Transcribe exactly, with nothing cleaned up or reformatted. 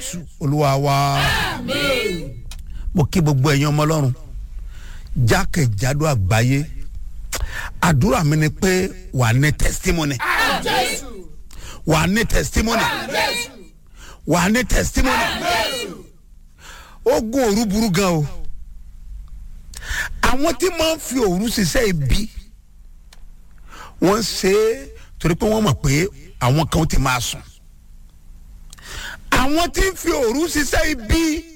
Jésù Olúwa wa. Àmín. Mo kí gbogbo ẹ̀yin ọmọ Ọlọ́run jákèjádò àgbáyé. Àdúrà mi ni pé wà ní testimony. Jésù. Wà ní testimony. Jésù. Wà ní testimony. Jésù. Ogun òru burú gan o. Àwọn tí máa ń fi òru ṣiṣẹ́ ibi wọ́n ṣe é torí pé wọ́n mọ̀ pé àwọn kan ti máa sùn. Àwọn tí ń fi òru ṣiṣẹ́ ibi